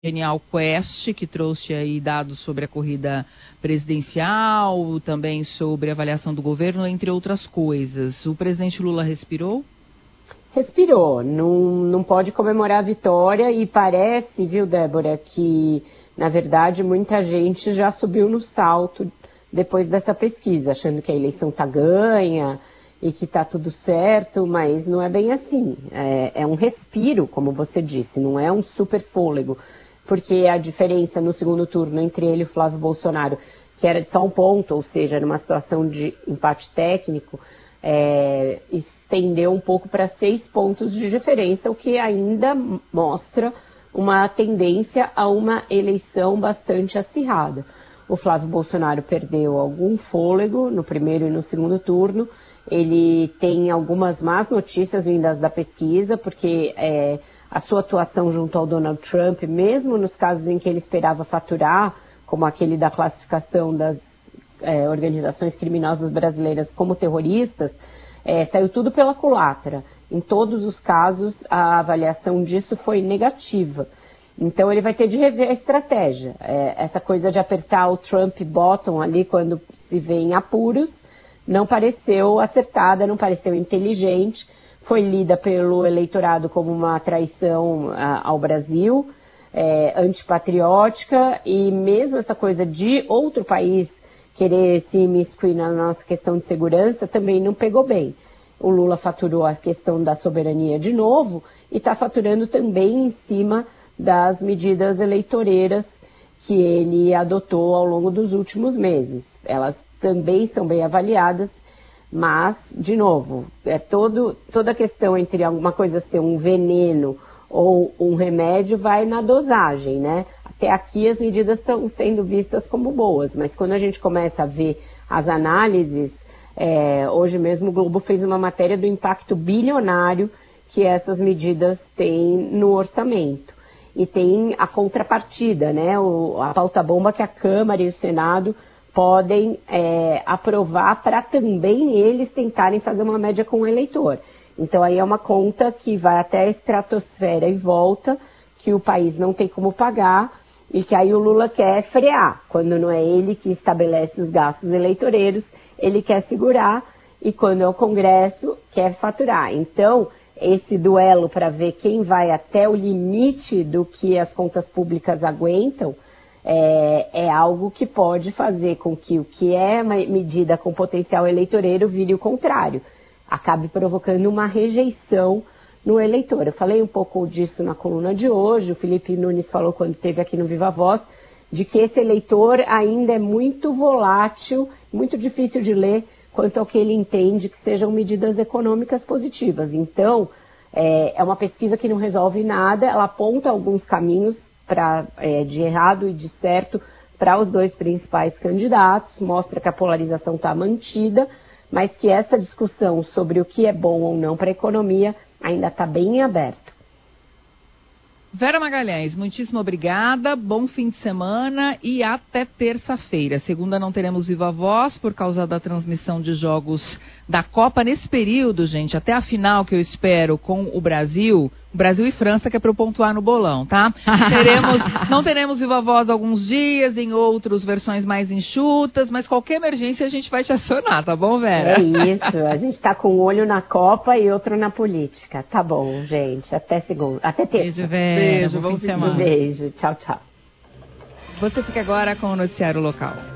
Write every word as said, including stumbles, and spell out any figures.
Genial Quest, que trouxe aí dados sobre a corrida presidencial, também sobre a avaliação do governo, entre outras coisas. O presidente Lula respirou? Respirou, não, não pode comemorar a vitória e parece, viu, Débora, que, na verdade, muita gente já subiu no salto depois dessa pesquisa, achando que a eleição está ganha e que está tudo certo, mas não é bem assim. É, é um respiro, como você disse, não é um super fôlego, porque a diferença no segundo turno entre ele e o Flávio Bolsonaro, que era de só um ponto, ou seja, numa situação de empate técnico, é, estendeu um pouco para seis pontos de diferença, o que ainda mostra uma tendência a uma eleição bastante acirrada. O Flávio Bolsonaro perdeu algum fôlego no primeiro e no segundo turno. Ele tem algumas más notícias vindas da pesquisa, porque é, a sua atuação junto ao Donald Trump, mesmo nos casos em que ele esperava faturar, como aquele da classificação das é, organizações criminosas brasileiras como terroristas, é, saiu tudo pela culatra. Em todos os casos, a avaliação disso foi negativa. Então ele vai ter de rever a estratégia. É, essa coisa de apertar o Trump bottom ali quando se vê em apuros, não pareceu acertada, não pareceu inteligente, foi lida pelo eleitorado como uma traição a, ao Brasil, é, antipatriótica, e mesmo essa coisa de outro país querer se imiscuir na nossa questão de segurança também não pegou bem. O Lula faturou a questão da soberania de novo e está faturando também em cima das medidas eleitoreiras que ele adotou ao longo dos últimos meses. Elas também são bem avaliadas, mas, de novo, é todo, toda a questão entre alguma coisa ser um veneno ou um remédio vai na dosagem, né? Até aqui as medidas estão sendo vistas como boas, mas quando a gente começa a ver as análises, é, hoje mesmo o Globo fez uma matéria do impacto bilionário que essas medidas têm no orçamento. E tem a contrapartida, né? O, a pauta-bomba que a Câmara e o Senado podem é, aprovar para também eles tentarem fazer uma média com o eleitor. Então aí é uma conta que vai até a estratosfera e volta, que o país não tem como pagar e que aí o Lula quer frear. Quando não é ele que estabelece os gastos eleitoreiros, ele quer segurar, e quando é o Congresso, quer faturar. Então, esse duelo para ver quem vai até o limite do que as contas públicas aguentam é, é algo que pode fazer com que o que é uma medida com potencial eleitoreiro vire o contrário, acabe provocando uma rejeição no eleitor. Eu falei um pouco disso na coluna de hoje, o Felipe Nunes falou quando esteve aqui no Viva Voz, de que esse eleitor ainda é muito volátil, muito difícil de ler, quanto ao que ele entende que sejam medidas econômicas positivas. Então, é, é uma pesquisa que não resolve nada, ela aponta alguns caminhos pra, é, de errado e de certo para os dois principais candidatos, mostra que a polarização está mantida, mas que essa discussão sobre o que é bom ou não para a economia ainda está bem aberta. Vera Magalhães, muitíssimo obrigada, bom fim de semana e até terça-feira. Segunda não teremos Viva Voz por causa da transmissão de jogos da Copa nesse período, gente, até a final que eu espero com o Brasil, Brasil e França, que é para eu pontuar no bolão, tá? Teremos, não teremos Viva Voz alguns dias, em outros versões mais enxutas, mas qualquer emergência a gente vai te acionar, tá bom, Vera? É isso, a gente tá com um olho na Copa e outro na política. Tá bom, gente, até segunda, até terça. Beijo, Vera. Beijo, bom fim de semana. Um beijo, tchau, tchau. Você fica agora com o noticiário local.